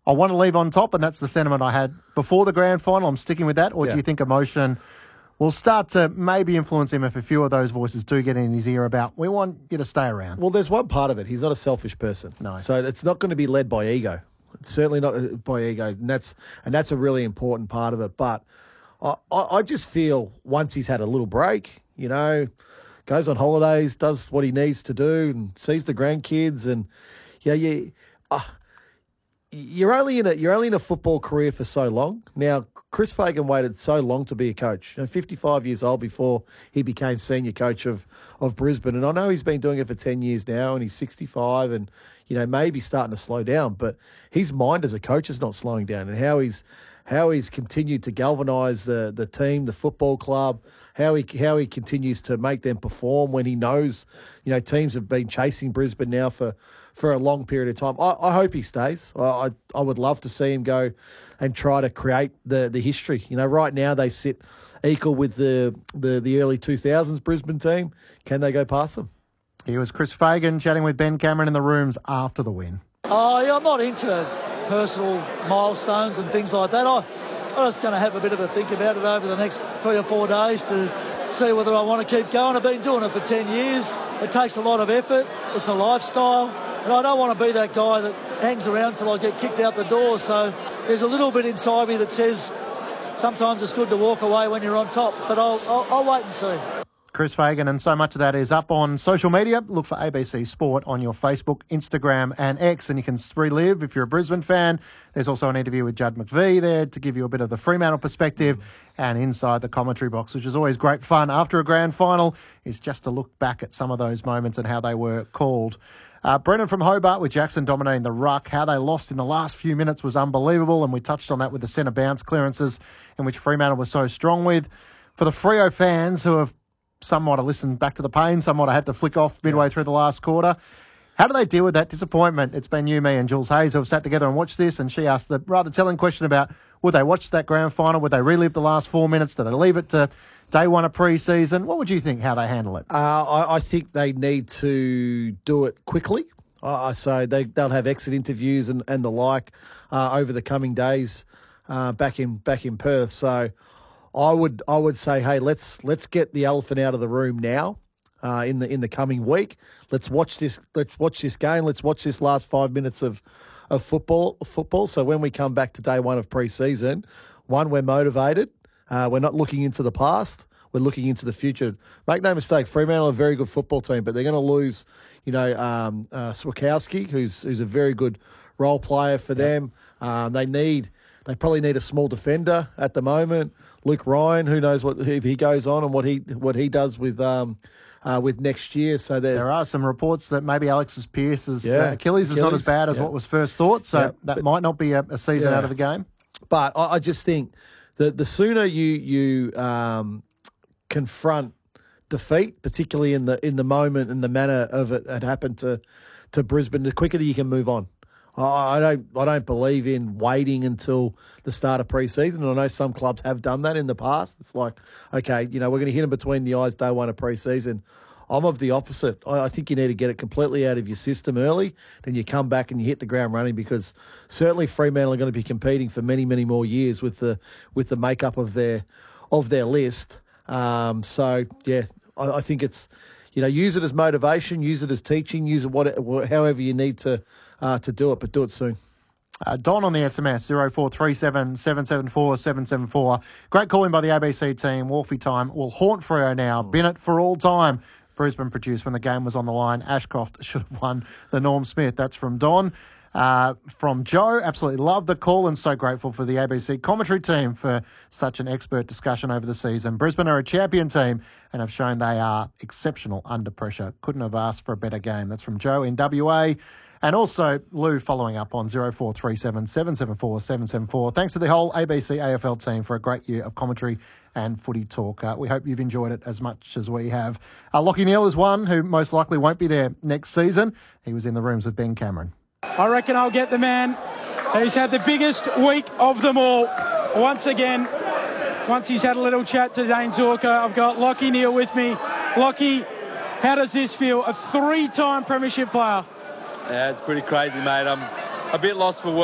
I want to leave on top, and that's the sentiment I had before the grand final. I'm sticking with that. Or do you think emotion will start to maybe influence him if a few of those voices do get in his ear about, we want you to stay around? Well, there's one part of it. He's not a selfish person. No. So it's not going to be led by ego. It's certainly not by ego. And that's a really important part of it. But I just feel once he's had a little break, goes on holidays, does what he needs to do and sees the grandkids and, you're only in a football career for so long. Now, Chris Fagan waited so long to be a coach. 55 years old before he became senior coach of Brisbane. And I know he's been doing it for 10 years now and he's 65 and, maybe starting to slow down. But his mind as a coach is not slowing down. And how he's continued to galvanise the team, the football club, how he continues to make them perform when he knows, teams have been chasing Brisbane now for a long period of time. I hope he stays. I would love to see him go and try to create the history. Right now they sit equal with the early 2000s Brisbane team. Can they go past them? Here was Chris Fagan chatting with Ben Cameron in the rooms after the win. I'm not into personal milestones and things like that. I'm just going to have a bit of a think about it over the next 3 or 4 days to see whether I want to keep going. I've been doing it for 10 years. It takes a lot of effort. It's a lifestyle. And I don't want to be that guy that hangs around till I get kicked out the door. So there's a little bit inside me that says sometimes it's good to walk away when you're on top. But I'll wait and see. Chris Fagan, and so much of that is up on social media. Look for ABC Sport on your Facebook, Instagram and X, and you can relive if you're a Brisbane fan. There's also an interview with Judd McVie there to give you a bit of the Fremantle perspective and inside the commentary box, which is always great fun after a grand final, is just to look back at some of those moments and how they were called. Brennan from Hobart with Jackson dominating the ruck. How they lost in the last few minutes was unbelievable, and we touched on that with the centre bounce clearances in which Fremantle was so strong with. For the Freo fans who have somewhat have listened back to the pain, somewhat I had to flick off midway through the last quarter, how do they deal with that disappointment? It's been you, me and Jules Hayes who have sat together and watched this, and she asked the rather telling question about would they watch that grand final? Would they relive the last 4 minutes? Do they leave it to day one of pre-season? What would you think how they handle it? I think they need to do it quickly. So they'll have exit interviews and the like over the coming days back in Perth. So I would say, hey, let's get the elephant out of the room now. In the coming week, let's watch this game. Let's watch this last 5 minutes of football. So when we come back to day one of pre-season, we're motivated. We're not looking into the past. We're looking into the future. Make no mistake, Fremantle are a very good football team, but they're going to lose, Swakowski, who's a very good role player for them. They probably need a small defender at the moment. Luke Ryan, who knows if he goes on and what he does with next year. So there are some reports that maybe Alexis Pearce's Achilles is not as bad as what was first thought. So that might not be a season out of the game. But I just think that the sooner you confront defeat, particularly in the moment and the manner of it had happened to Brisbane, the quicker that you can move on. I don't believe in waiting until the start of pre-season. And I know some clubs have done that in the past. It's like, okay, we're going to hit them between the eyes day one of pre-season. I'm of the opposite. I think you need to get it completely out of your system early. Then you come back and you hit the ground running, because certainly Fremantle are going to be competing for many, many more years with the makeup of their list. I think it's, use it as motivation, use it as teaching, use it however you need to do it, but do it soon. Don on the SMS, 0437 774 774. Great call in by the ABC team. Wolfie time will haunt Freo now. Bin it for all time. Brisbane produced when the game was on the line. Ashcroft should have won the Norm Smith. That's from Don. From Joe, absolutely love the call and so grateful for the ABC commentary team for such an expert discussion over the season. Brisbane are a champion team and have shown they are exceptional under pressure. Couldn't have asked for a better game. That's from Joe in WA. And also Lou following up on 0437 774 774. Thanks to the whole ABC AFL team for a great year of commentary and footy talk. We hope you've enjoyed it as much as we have. Lachie Neale is one who most likely won't be there next season. He was in the rooms with Ben Cameron. I reckon I'll get the man who's had the biggest week of them all. Once again, once he's had a little chat to Dane Zorko, I've got Lachie Neale with me. Lachie, how does this feel? A 3-time premiership player. Yeah, it's pretty crazy, mate. I'm a bit lost for words.